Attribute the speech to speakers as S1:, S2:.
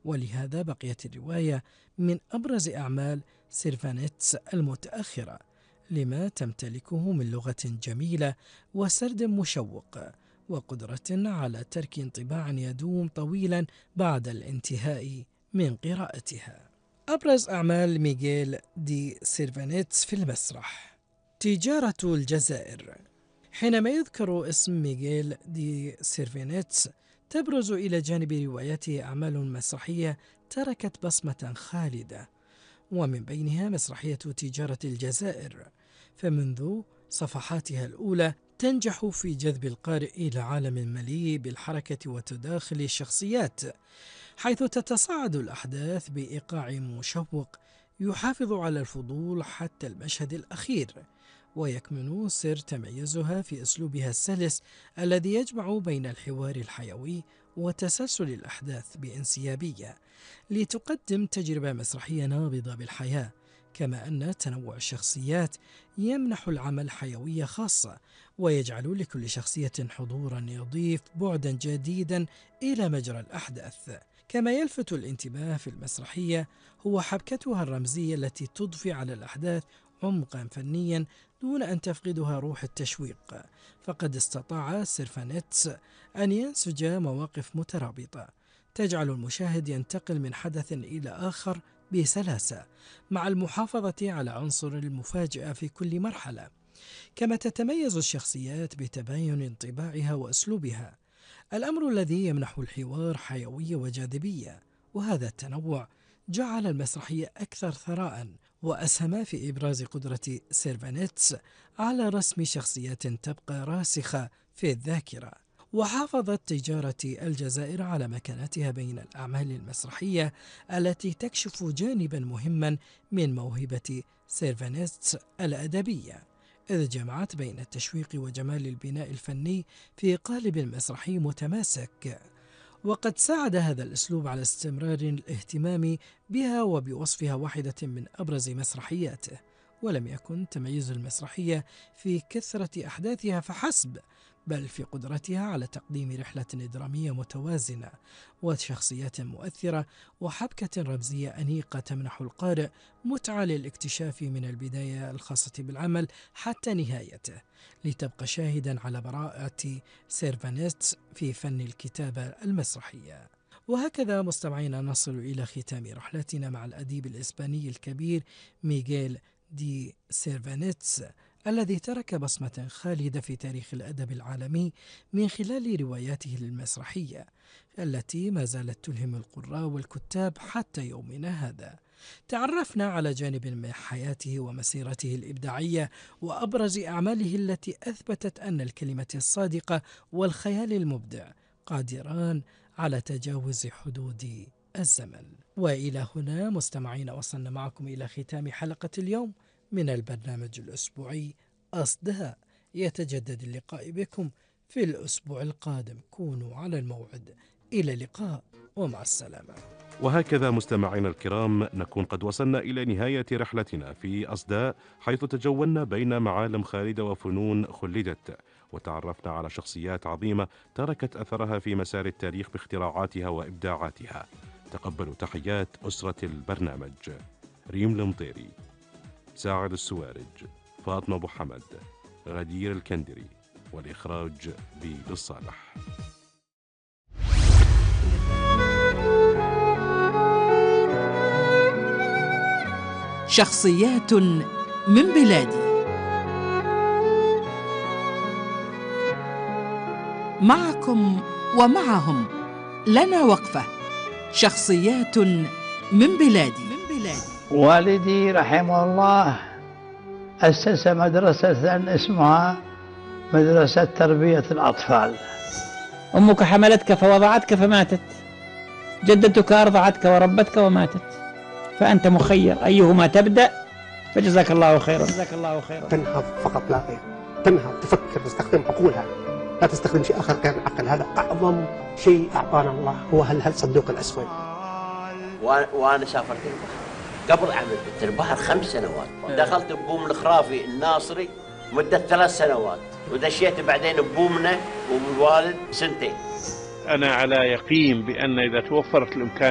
S1: ولهذا بقيت الرواية من أبرز أعمال سيرفانيتس المتأخرة، لما تمتلكه من لغة جميلة وسرد مشوق وقدرة على ترك انطباع يدوم طويلا بعد الانتهاء من قراءتها. أبرز أعمال ميغيل دي سيرفانيتس في المسرح: تجارة الجزائر. حينما يذكر اسم ميغيل دي سيرفانيتس تبرز إلى جانب رواياته أعمال مسرحية تركت بصمة خالدة، ومن بينها مسرحية تجارة الجزائر، فمنذ صفحاتها الأولى تنجح في جذب القارئ إلى عالم مليء بالحركة وتداخل الشخصيات، حيث تتصاعد الأحداث بإيقاع مشوق يحافظ على الفضول حتى المشهد الأخير. ويكمن سر تميزها في أسلوبها السلس الذي يجمع بين الحوار الحيوي وتسلسل الأحداث بانسيابية، لتقدم تجربة مسرحية نابضة بالحياة، كما أن تنوع الشخصيات يمنح العمل حيوية خاصة ويجعل لكل شخصية حضورا يضيف بعدا جديدا إلى مجرى الأحداث. كما يلفت الانتباه في المسرحية هو حبكتها الرمزية التي تضفي على الأحداث عمقا فنيا دون أن تفقدها روح التشويق، فقد استطاع سيرفانيتس أن ينسج مواقف مترابطة تجعل المشاهد ينتقل من حدث إلى آخر بسلاسة، مع المحافظة على عنصر المفاجأة في كل مرحلة. كما تتميز الشخصيات بتباين انطباعها وأسلوبها، الأمر الذي يمنح الحوار حيوية وجاذبية، وهذا التنوع جعل المسرحية أكثر ثراء وأسهم في إبراز قدرة سيرفانيتس على رسم شخصيات تبقى راسخة في الذاكرة. وحافظت تجارة الجزائر على مكانتها بين الأعمال المسرحية التي تكشف جانبا مهما من موهبة سيرفانيتس الأدبية، إذ جمعت بين التشويق وجمال البناء الفني في قالب مسرحي متماسك. وقد ساعد هذا الأسلوب على استمرار الاهتمام بها وبوصفها واحدة من أبرز مسرحياته، ولم يكن تميز المسرحية في كثرة أحداثها فحسب، بل في قدرتها على تقديم رحلة درامية متوازنة وشخصيات مؤثرة وحبكة رمزية أنيقة تمنح القارئ متعة للاكتشاف من البداية الخاصة بالعمل حتى نهايته، لتبقى شاهدا على براءة سيرفانيتس في فن الكتابة المسرحية. وهكذا مستمعينا نصل إلى ختام رحلتنا مع الأديب الإسباني الكبير ميغيل دي سيرفانيتس، الذي ترك بصمة خالدة في تاريخ الأدب العالمي من خلال رواياته المسرحية التي ما زالت تلهم القراء والكتاب حتى يومنا هذا. تعرفنا على جانب من حياته ومسيرته الإبداعية وأبرز أعماله التي أثبتت أن الكلمة الصادقة والخيال المبدع قادران على تجاوز حدود الزمن. وإلى هنا مستمعين وصلنا معكم إلى ختام حلقة اليوم من البرنامج الأسبوعي أصداء. يتجدد اللقاء بكم في الأسبوع القادم، كونوا على الموعد. إلى اللقاء ومع السلامة.
S2: وهكذا مستمعينا الكرام نكون قد وصلنا إلى نهاية رحلتنا في أصداء، حيث تجولنا بين معالم خالدة وفنون خلدت، وتعرفنا على شخصيات عظيمة تركت أثرها في مسار التاريخ باختراعاتها وإبداعاتها. تقبلوا تحيات أسرة البرنامج: ريم المطيري، ساعد السوارج، فاطمة أبو حمد، غدير الكندري، والإخراج بيد الصالح.
S3: شخصيات من بلادي، معكم ومعهم لنا وقفة. شخصيات من بلادي.
S4: والدي رحمه الله أسس مدرسة اسمها مدرسة تربية الأطفال.
S5: أمك حملتك فوضعتك فماتت، جدتك أرضعتك وربتك وماتت، فأنت مخير أيهما تبدأ، فجزاك الله خيرا.
S6: تنهض فقط لا غير، تنهض، تفكر، تستخدم عقولها، لا تستخدم شيء آخر غير العقل. هذا أعظم شيء أعطانا الله، هو هالصندوق الأسود.
S7: وأنا سافرت البحر قبل عملت البحر 5 سنوات، دخلت ببوم الخرافي الناصري مدة 3 سنوات، ودشيت بعدين ببومنا وبالوالد 2 سنين.
S8: أنا على يقين بأن إذا توفرت الإمكانيات